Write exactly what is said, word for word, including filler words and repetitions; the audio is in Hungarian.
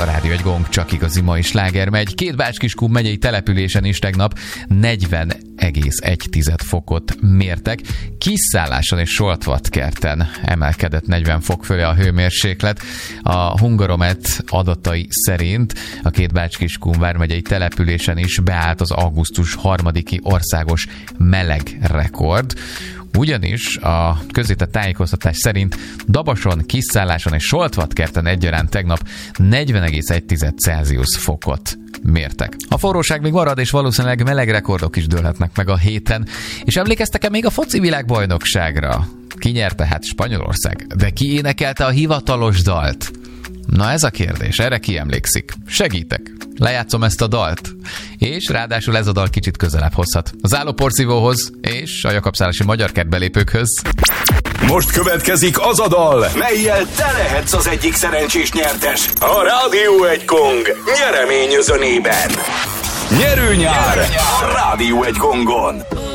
a Rádió egy Gong csak igazi mai sláger megy. Két Bács-Kiskun megyei településen is tegnap negyven egész egy fokot mértek. Kiszálláson és Soltvatkerten emelkedett negyven fok fölé a hőmérséklet. A Hungaromet adatai szerint a két Bács-Kiskun vármegyei településen is beállt az augusztus harmadiki országos meleg rekord. Ugyanis a közzétett tájékoztatás szerint Dabason, Kiszálláson és Soltvatkerten egyaránt tegnap negyven egész egy Celsius fokot mértek. A forróság még marad, és valószínűleg meleg rekordok is dőlhetnek meg a héten. És emlékeztek-e még a foci világbajnokságra? Ki nyerte? Hát Spanyolország. De ki énekelte a hivatalos dalt? Na ez a kérdés, erre ki emlékszik? Segítek. Lejátszom ezt a dalt. És ráadásul ez a dal kicsit közelebb hozhat az állóporszívóhoz és a Jakabszálasi Magyar Kert belépőkhöz. Most következik az a dal, mellyel te lehetsz az egyik szerencsés nyertes a Rádió egy Gong nyereményözönében. Nyerő nyár a Rádió egy Gongon.